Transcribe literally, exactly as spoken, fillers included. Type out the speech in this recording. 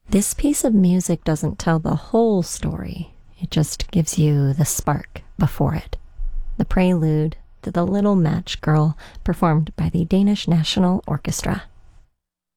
This piece of music doesn't tell the whole story. It just gives you the spark before it. The prelude to The Little Match Girl, performed by the Danish National Orchestra.